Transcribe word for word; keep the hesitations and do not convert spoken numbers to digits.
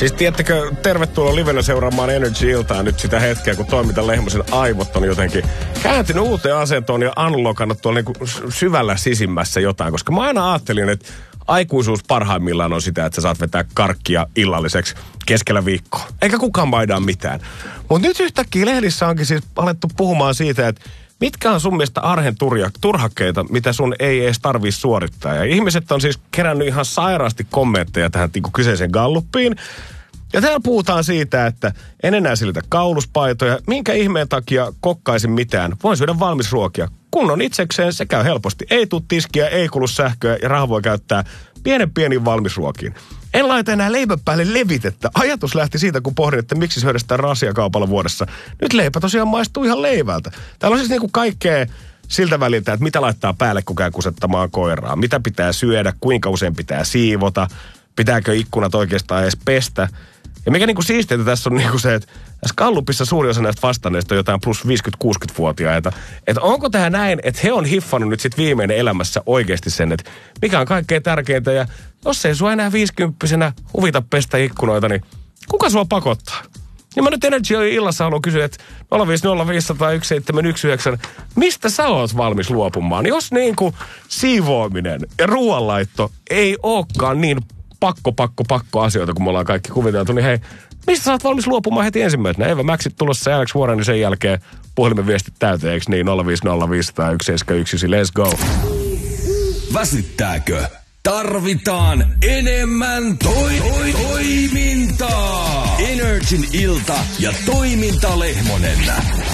Siis tiedättekö, tervetuloa livenä seuraamaan Energy-iltaa nyt sitä hetkeä, kun Toiminta Lehmosen aivot on jotenkin kääntynyt uuteen asentoon ja unlockannut tuolla niinku syvällä sisimmässä jotain. Koska mä aina ajattelin, että aikuisuus parhaimmillaan on sitä, että sä saat vetää karkkia illalliseksi keskellä viikkoa. Eikä kukaan maidaa mitään. Mutta nyt yhtäkkiä lehdissä onkin siis alettu puhumaan siitä, että mitkä on sun mielestä arhen turja, turhakkeita, mitä sun ei edes tarvii suorittaa. Ja ihmiset on siis kerännyt ihan sairaasti kommentteja tähän niin kuin kyseiseen galluppiin. Ja täällä puhutaan siitä, että en enää siltä kauluspaitoja. Minkä ihmeen takia kokkaisin mitään? Voin syödä valmisruokia. Kun on itsekseen, se käy helposti. Ei tuu tiskiä, ei kulu sähköä ja raha voi käyttää pienen pieniin valmisruokiin. En laita enää leipän päälle levitettä. Ajatus lähti siitä, kun pohdin, että miksi syödä sitä rasia kaupalla vuodessa. Nyt leipä tosiaan maistuu ihan leivältä. Täällä on siis niinku kaikkea siltä väliltä, että mitä laittaa päälle, kun käy kusettamaan koiraa. Mitä pitää syödä, kuinka usein pitää siivota, pitääkö ikkunat oikeastaan edes pestä. Ja mikä niinku siistiä tässä on niinku se, että tässä Gallupissa suuri osa näistä vastanneista on jotain plus viisikymmentä-kuusikymmentä-vuotiaita. Että onko tämä näin, että he on hiffannut nyt sit viimeinen elämässä oikeasti sen, että mikä on kaikkein tärkeintä. Ja jos ei sua enää viisikymppisenä huvita pestä ikkunoita, niin kuka sua pakottaa? Ja mä nyt Energy illassa haluan kysyä, että nolla viisi nolla viisi nolla yksi seitsemän yksi yhdeksän, mistä sä oot valmis luopumaan? Jos niinku siivoaminen ja ruoanlaitto ei olekaan niin pakko, pakko, pakko asioita, kun me ollaan kaikki kuviteltu, niin hei, mistä sä oot valmis luopumaan heti ensimmäisenä? Eva Maxit tulossa ja Alex Warren, niin sen jälkeen puhelimen viestit täyteen, eikö niin? nolla viisi nolla viisi nolla yksi seitsemän yksi yhdeksän, let's go. Väsyttääkö? Tarvitaan enemmän toi, toi, toimintaa. Energin ilta ja Toiminta Lehmonen.